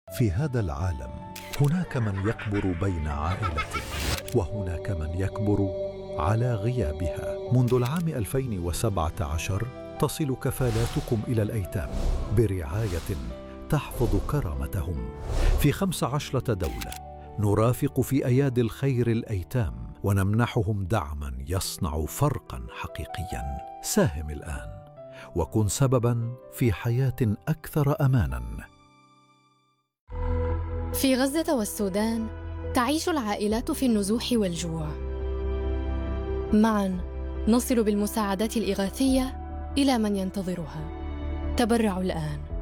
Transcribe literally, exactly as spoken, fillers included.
في هذا العالم هناك من يكبر بين عائلته، وهناك من يكبر على غيابها. منذ العام ألفين وسبعة عشر تصل كفالاتكم إلى الأيتام برعاية تحفظ كرامتهم في خمس عشرة دولة. نرافق في أيادي الخير الأيتام ونمنحهم دعما يصنع فرقا حقيقيا. ساهم الآن وكن سببا في حياة أكثر أمانا. في غزة والسودان تعيش العائلات في النزوح والجوع. معا نصل بالمساعدات الإغاثية إلى من ينتظرها. تبرعوا الآن.